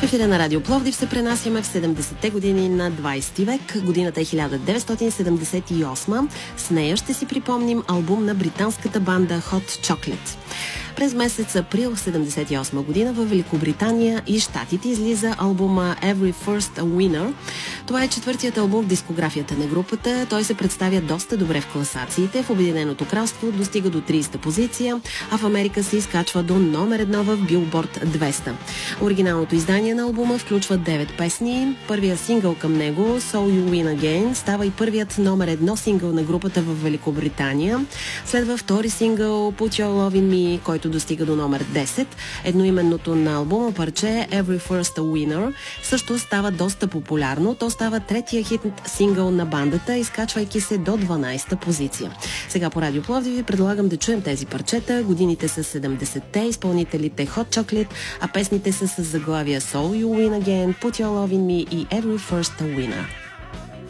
ефира на Радио Пловдив се пренасяме в 70-те години на 20 век. Годината е 1978. С нея ще си припомним албум на британската банда Hot Chocolate. През месец април 1978 година в Великобритания и Щатите излиза албума Every First Winner. Това е четвъртият албум в дискографията на групата. Той се представя доста добре в класациите. В Обединеното кралство достига до 30-та позиция, а в Америка се изкачва до номер 1 в Billboard 200. Оригиналното издание на албума включва 9 песни. Първият сингъл към него, So You Win Again, става и първият номер 1 сингъл на групата в Великобритания. Следва втори сингъл Put Your Love in Me, който достига до номер 10. Едноименното на албума парче Every First Winner също става доста популярно. То става третия хит сингъл на бандата, изкачвайки се до 12-та позиция. Сега по Радио Пловдив ви предлагам да чуем тези парчета. Годините са 70-те, изпълнителите Hot Chocolate, а песните са с заглавия So You Win Again, Put Your Love in Me и Every First Winner.